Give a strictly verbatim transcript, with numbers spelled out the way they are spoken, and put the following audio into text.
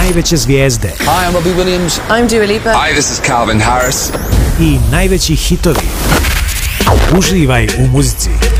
najveće zvijezde. Hi, I'm Robbie Williams. I'm Dua Lipa. Hi, this is Calvin Harris. I najveći hitovi. Uživaj u muzici.